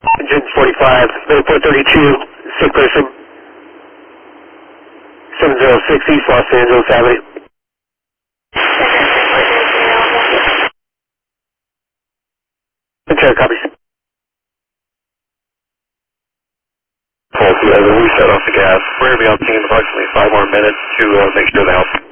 Engine 45, Airport 32, sick person. 706 East Los Angeles Avenue. Entire copy. We set off the gas. We're going to be on scene in approximately 5 more minutes to make sure the house